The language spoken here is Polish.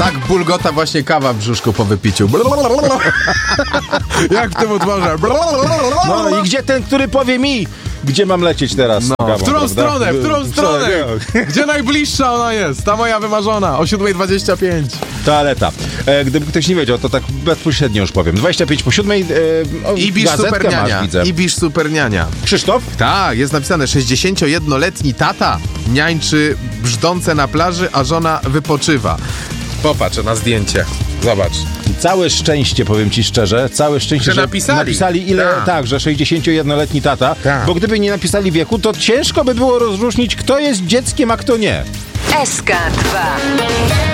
Tak bulgota właśnie kawa w brzuszku po wypiciu. Jak w tym utworze. No i gdzie ten, który powie mi, gdzie mam lecieć teraz? No, kawą, w którą stronę? Gdzie najbliższa ona jest? Ta moja wymarzona, o 7:25. Toaleta. Gdyby ktoś nie wiedział, to tak bezpośrednio już powiem. 25:07. Ibisz Superniania. Ibisz Superniania. Krzysztof? Tak, jest napisane 61-letni tata niańczy brzdące na plaży, a żona wypoczywa. Popatrz na zdjęcie. Zobacz. Całe szczęście, powiem ci szczerze, całe szczęście, że napisali ile, tak, że 61-letni tata, bo gdyby nie napisali wieku, to ciężko by było rozróżnić, kto jest dzieckiem, a kto nie. SK2